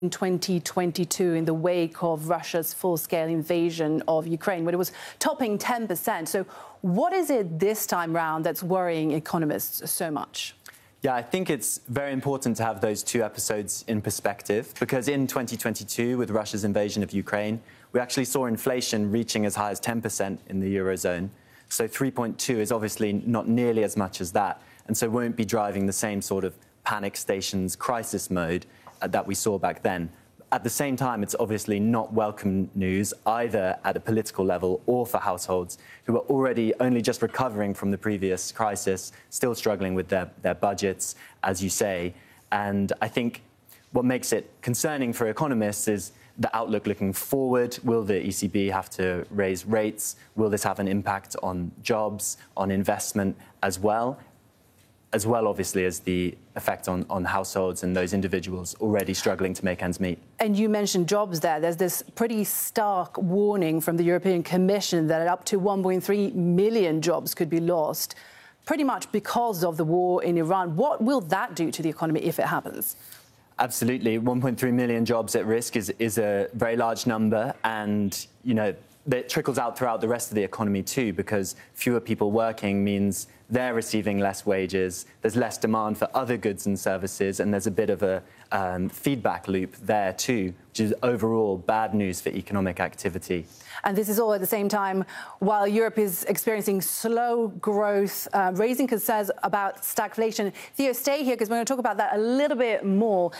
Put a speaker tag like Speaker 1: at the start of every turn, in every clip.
Speaker 1: in 2022 in the wake of Russia's full-scale invasion of Ukraine, when it was topping 10%. So what is it this time round that's worrying economists so much?
Speaker 2: Yeah, I think it's very important to have those two episodes in perspective, because in 2022, with Russia's invasion of Ukraine, we actually saw inflation reaching as high as 10% in the Eurozone. So 3.2 is obviously not nearly as much as that, and so won't be driving the same sort of panic stations crisis mode that we saw back then. At the same time, it's obviously not welcome news either at a political level or for households who are already only just recovering from the previous crisis, still struggling with their budgets, as you say. And I think what makes it concerning for economists is the outlook looking forward. Will the ECB have to raise rates? Will this have an impact on jobs, on investment as well, obviously, as the effect on households and those individuals already struggling to make ends meet.
Speaker 1: And you mentioned jobs there. There's this pretty stark warning from the European Commission that up to 1.3 million jobs could be lost, pretty much because of the war in Iran. What will that do to the economy if it happens?
Speaker 2: Absolutely. 1.3 million jobs at risk is a very large number, and, you know, that trickles out throughout the rest of the economy too, because fewer people working means they're receiving less wages, there's less demand for other goods and services, and there's a bit of a feedback loop there too, which is overall bad news for economic activity.
Speaker 1: And this is all at the same time while Europe is experiencing slow growth, raising concerns about stagflation. Theo, stay here because we're going to talk about that a little bit more.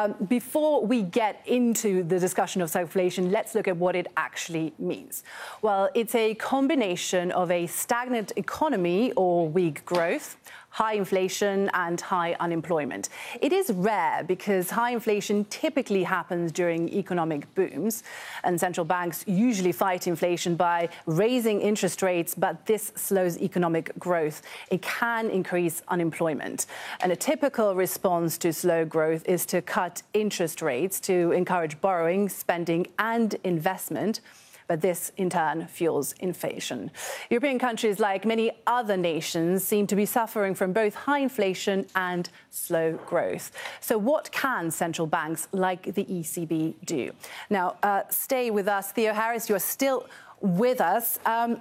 Speaker 1: Before we get into the discussion of stagflation, let's look at what it actually means. Well, it's a combination of a stagnant economy or weak growth, high inflation and high unemployment. It is rare because high inflation typically happens during economic booms, and central banks usually fight inflation by raising interest rates, but this slows economic growth. It can increase unemployment. And a typical response to slow growth is to cut interest rates to encourage borrowing, spending and investment. But this, in turn, fuels inflation. European countries, like many other nations, seem to be suffering from both high inflation and slow growth. So what can central banks like the ECB do? Now, stay with us. Theo Harris, you're still with us.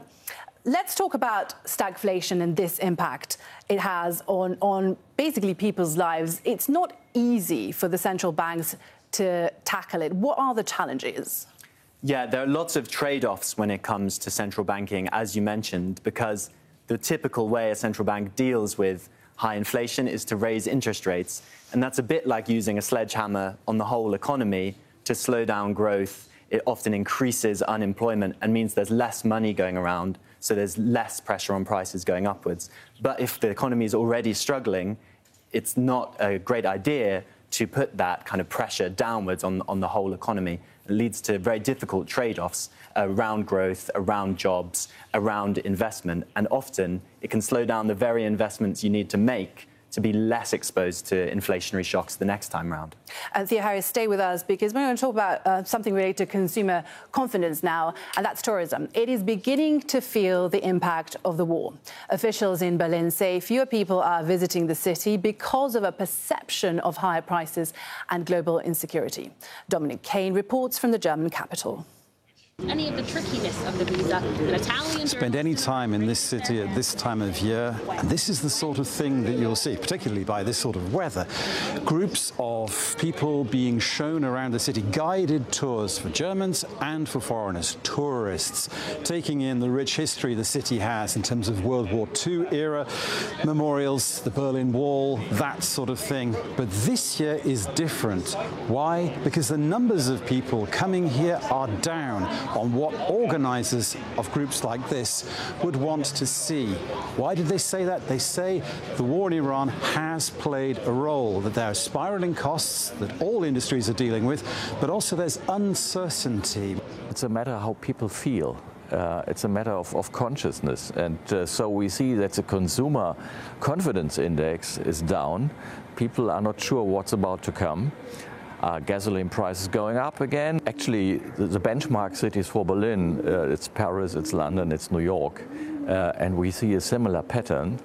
Speaker 1: Let's talk about stagflation and this impact it has on basically people's lives. It's not easy for the central banks to tackle it. What are the challenges?
Speaker 2: Yeah, there are lots of trade-offs when it comes to central banking, as you mentioned, because the typical way a central bank deals with high inflation is to raise interest rates. And that's a bit like using a sledgehammer on the whole economy to slow down growth. It often increases unemployment and means there's less money going around, so there's less pressure on prices going upwards. But if the economy is already struggling, it's not a great idea to put that kind of pressure downwards on the whole economy. It leads to very difficult trade-offs around growth, around jobs, around investment, and often it can slow down the very investments you need to make to be less exposed to inflationary shocks the next time round.
Speaker 1: Theo Harris, stay with us because we're going to talk about something related to consumer confidence now, and that's tourism. It is beginning to feel the impact of the war. Officials in Berlin say fewer people are visiting the city because of a perception of higher prices and global insecurity. Dominic Kane reports from the German capital.
Speaker 3: Any of the trickiness of the visa, an Italian...
Speaker 4: Spend any time in this city at this time of year, and this is the sort of thing that you'll see, particularly by this sort of weather. Groups of people being shown around the city, guided tours for Germans and for foreigners, tourists, taking in the rich history the city has in terms of World War II era memorials, the Berlin Wall, that sort of thing. But this year is different. Why? Because the numbers of people coming here are down on what organisers of groups like this would want to see. Why did they say that? They say the war in Iran has played a role, that there are spiralling costs that all industries are dealing with, but also there's uncertainty.
Speaker 5: It's a matter how people feel. It's a matter of consciousness. And so we see that the consumer confidence index is down. People are not sure what's about to come. Gasoline prices going up again. Actually, the benchmark cities for Berlin, it's Paris, it's London, it's New York. And we see a similar pattern.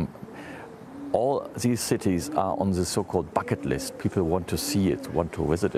Speaker 5: All these cities are on the so-called bucket list. People want to see it, want to visit it.